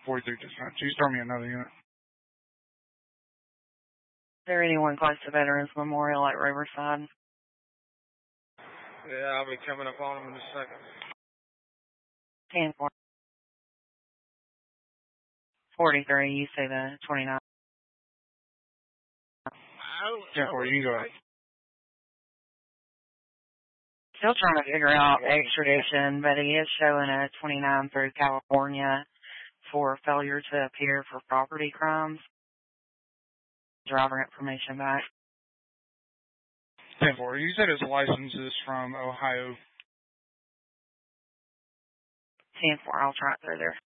43 dispatch. You start me another unit. Is there anyone close to Veterans Memorial at Riverside? Yeah, I'll be coming up on them in a second. 10-4. 43, you say the 29. 10-4, you can go ahead. Still trying to figure out extradition, but he is showing a 29 through California for failure to appear for property crimes. Driver information back. 10-4, you said his license is from Ohio. 10-4, I'll try it through there.